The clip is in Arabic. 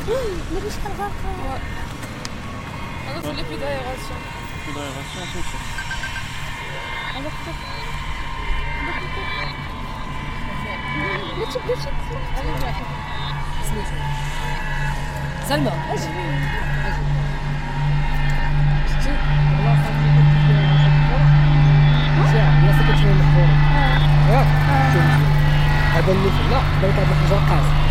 ماشي شحال غارقه. انا في لي بي دايراسيون شوف انا كنت بلاتي سلمى اجي شتي والله خاطري كنت فيها ساعه ولا سكت شويه الكره ياك هذا اللي لا بغيت هاد الحجر قاص